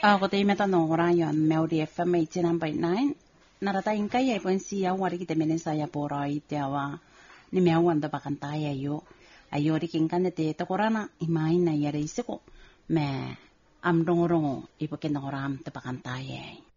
Ako tayo metanong yon Melody FM 89.9. Naratayin kaya ipon siya wari kita menesaya poro itiawa ni mewan da bakantaya yo. Ayo riking kanete takorana imain na yare isiko me amdong rongo ipo kinoram da bakantaya.